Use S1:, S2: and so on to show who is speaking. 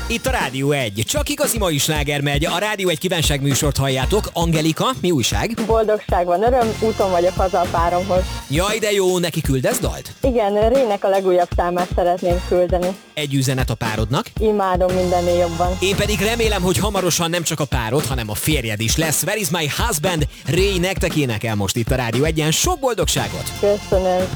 S1: Itt a Rádió 1. Csak igazi mai sláger megy. A Rádió 1 kívánságműsort halljátok. Angelika, mi újság?
S2: Boldogság van, öröm, úton vagyok haza a páromhoz.
S1: Jaj, de jó, neki küldesz dalt?
S2: Igen, Rének a legújabb számát szeretném küldeni.
S1: Egy üzenet a párodnak.
S2: Imádom mindennél jobban.
S1: Én pedig remélem, hogy hamarosan nem csak a párod, hanem a férjed is lesz. Where is my husband? Ray nektek énekel most itt a Rádió 1-en. Sok boldogságot!
S2: Köszönöm.